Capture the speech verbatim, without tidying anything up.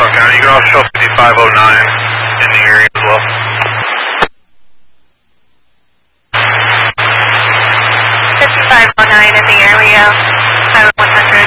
County. You can also show fifty-five oh nine in the area as well. fifty-five oh nine in the area.